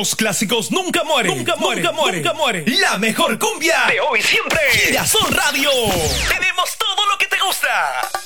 Los clásicos nunca mueren. Nunca mueren. Nunca mueren. Nunca mueren. La mejor cumbia de hoy siempre. Girasol Radio. Tenemos todo lo que te gusta.